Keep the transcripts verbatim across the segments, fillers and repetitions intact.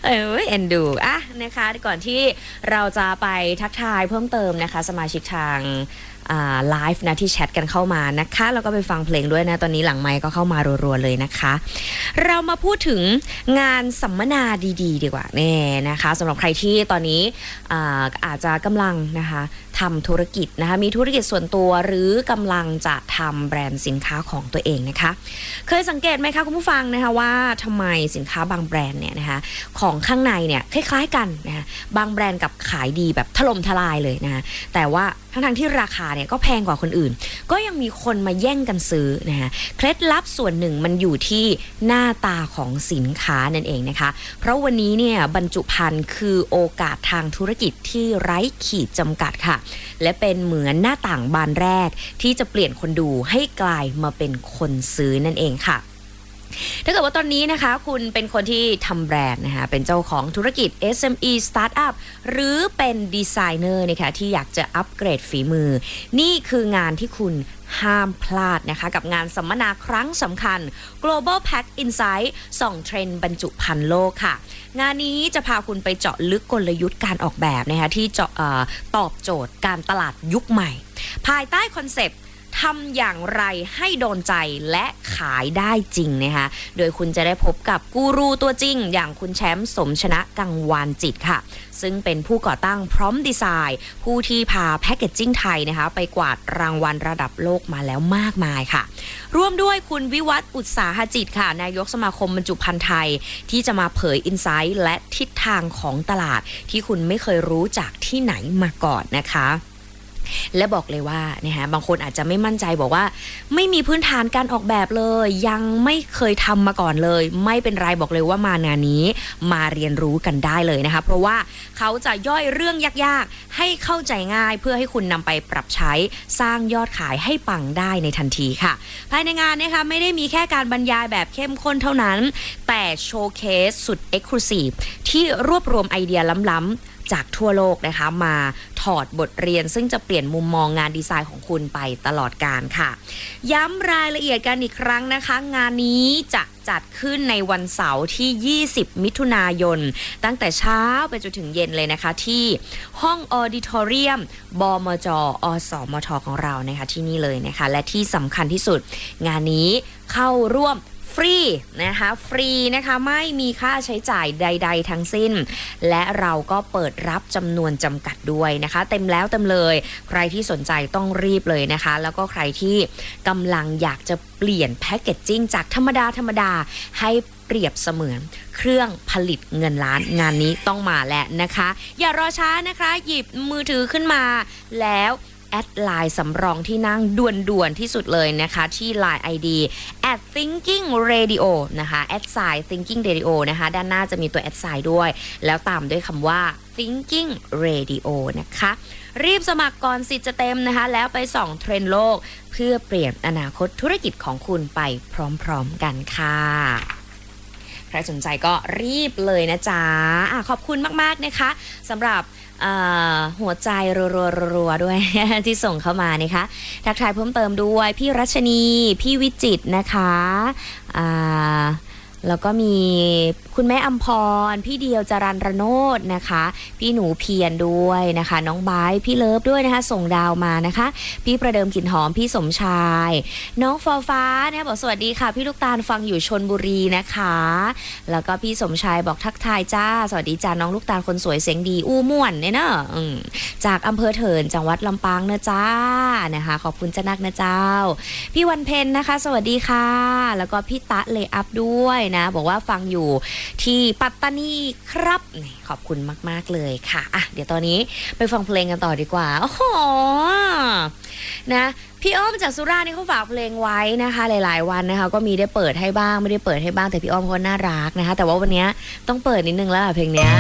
เออเอ็นดูอ่ะนะคะก่อนที่เราจะไปทักทายเพิ่มเติมนะคะสมาชิกทางไลฟ์นะที่แชทกันเข้ามานะคะแล้วก็ไปฟังเพลงด้วยนะตอนนี้หลังไมค์ก็เข้ามารัวๆเลยนะคะเรามาพูดถึงงานสัมมนาดีๆ ดีกว่าแน่นะคะสำหรับใครที่ตอนนี้ อาอาจจะกำลังนะคะทำธุรกิจนะคะมีธุรกิจส่วนตัวหรือกำลังจะทำแบรนด์สินค้าของตัวเองนะคะเคยสังเกตไหมคะคุณผู้ฟังนะคะว่าทำไมสินค้าบางแบรนด์เนี่ยนะคะของข้างในเนี่ยคล้ายๆกันนะคะบางแบรนด์กับขายดีแบบถล่มทลายเลยนะคะแต่ว่าทั้งๆที่ราคาเนี่ยก็แพงกว่าคนอื่นก็ยังมีคนมาแย่งกันซื้อนะคะเคล็ดลับส่วนหนึ่งมันอยู่ที่หน้าตาของสินค้านั่นเองนะคะเพราะวันนี้เนี่ยบรรจุภัณฑ์คือโอกาสทางธุรกิจที่ไร้ขีดจำกัดค่ะและเป็นเหมือนหน้าต่างบานแรกที่จะเปลี่ยนคนดูให้กลายมาเป็นคนซื้อนั่นเองค่ะถ้าเกิดว่าตอนนี้นะคะคุณเป็นคนที่ทำแบรนด์นะคะเป็นเจ้าของธุรกิจ เอส เอ็ม อี Startup หรือเป็นดีไซเนอร์นะคะที่อยากจะอัปเกรดฝีมือนี่คืองานที่คุณห้ามพลาดนะคะกับงานสัมมนาครั้งสำคัญ Global Pack Insight ส่องเทรนด์บรรจุภัณฑ์โลกค่ะงานนี้จะพาคุณไปเจาะลึกกลยุทธ์การออกแบบนะคะที่เจาะเอ่อตอบโจทย์การตลาดยุคใหม่ภายใต้คอนเซปต์ทำอย่างไรให้โดนใจและขายได้จริงนะคะโดยคุณจะได้พบกับกูรูตัวจริงอย่างคุณแชมป์สมชนะกังวานจิตค่ะซึ่งเป็นผู้ก่อตั้งพร้อมดีไซน์ผู้ที่พาแพคเกจจิ้งไทยนะคะไปกวาดรางวัลระดับโลกมาแล้วมากมายค่ะร่วมด้วยคุณวิวัฒน์อุตสาหจิตค่ะนายกสมาคมบรรจุภัณฑ์ไทยที่จะมาเผยอินไซต์และทิศทางของตลาดที่คุณไม่เคยรู้จากที่ไหนมาก่อนนะคะและบอกเลยว่านะคะบางคนอาจจะไม่มั่นใจบอกว่าไม่มีพื้นฐานการออกแบบเลยยังไม่เคยทำมาก่อนเลยไม่เป็นไรบอกเลยว่ามางานนี้มาเรียนรู้กันได้เลยนะคะเพราะว่าเขาจะย่อยเรื่องยากๆให้เข้าใจง่ายเพื่อให้คุณนำไปปรับใช้สร้างยอดขายให้ปังได้ในทันทีค่ะภายในงานนะคะไม่ได้มีแค่การบรรยายแบบเข้มข้นเท่านั้นแต่โชว์เคสสุด Exclusive ที่รวบรวมไอเดียล้ำๆจากทั่วโลกนะคะมาถอดบทเรียนซึ่งจะเปลี่ยนมุมมองงานดีไซน์ของคุณไปตลอดกาลค่ะย้ำรายละเอียดกันอีกครั้งนะคะงานนี้จะจัดขึ้นในวันเสาร์ที่ยี่สิบมิถุนายนตั้งแต่เช้าไปจนถึงเย็นเลยนะคะที่ห้องออดิทอเรียมบมจอสมทของเรานะคะที่นี่เลยนะคะและที่สำคัญที่สุดงานนี้เข้าร่วมฟรีนะคะฟรีนะคะไม่มีค่าใช้จ่ายใดๆทั้งสิ้นและเราก็เปิดรับจำนวนจำกัดด้วยนะคะเต็มแล้วเต็มเลยใครที่สนใจต้องรีบเลยนะคะแล้วก็ใครที่กำลังอยากจะเปลี่ยนแพคเกจจิ้งจากธรรมดาธรรมดาให้เปรียบเสมือนเครื่องผลิตเงินล้านงานนี้ต้องมาแล้วนะคะอย่ารอช้านะคะหยิบมือถือขึ้นมาแล้วแอดไลน์สำรองที่นั่งด่วนๆที่สุดเลยนะคะที่ ไลน์ ไอ ดี แอท thinking radio นะคะแอดไซน์ thinking radio นะคะด้านหน้าจะมีตัวแอดไซน์ด้วยแล้วตามด้วยคำว่า thinking radio นะคะรีบสมัครก่อนสิทธิ์จะเต็มนะคะแล้วไปส่องเทรนด์โลกเพื่อเปลี่ยนอนาคตธุรกิจของคุณไปพร้อมๆกันค่ะใครสนใจก็รีบเลยนะจ๊ะอ่ะขอบคุณมากๆนะคะสำหรับหัวใจรัวๆๆด้วยที่ส่งเข้ามานะคะทักทายเพิ่มเติมด้วยพี่รัชนีพี่วิจิตรนะคะอ่าแล้วก็มีคุณแม่อัมพรพี่เดียวจรัญรโนดนะคะพี่หนูเพียรด้วยนะคะน้องบายพี่เลิฟด้วยนะคะส่งดาวมานะคะพี่ประเดิมกลิ่นหอมพี่สมชายน้องฟอฟ้าเนี่ยบอกสวัสดีค่ะพี่ลูกตาลฟังอยู่ชลบุรีนะคะแล้วก็พี่สมชายบอกทักทายจ้าสวัสดีจ้าน้องลูกตาลคนสวยเสียงดีอู้ม่วนเนี่ยเนอะจากอำเภอเถินจังหวัดลำปางนะจ้านะคะขอบคุณจ้านักนะเจ้าพี่วันเพ็ญนะคะสวัสดีค่ะแล้วก็พี่ตะเลอัพด้วยนะบอกว่าฟังอยู่ที่ปัตตานีครับขอบคุณมากๆเลยค่ะอ่ะเดี๋ยวตอนนี้ไปฟังเพลงกันต่อดีกว่าโอ้โหนะพี่อ้อมจากสุราษฎร์นี่เขาฝากเพลงไว้นะคะหลายๆวันนะคะก็มีได้เปิดให้บ้างไม่ได้เปิดให้บ้างแต่พี่อ้อมเขาน่ารักนะคะแต่ว่าวันนี้ต้องเปิดนิดนึงแล้วเพลงเนี้ย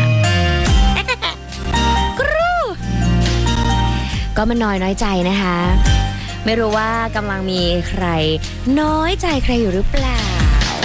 กรูก็มันน้อยน้อยใจนะคะไม่รู้ว่ากำลังมีใครน้อยใจใครอยู่หรือเปล่า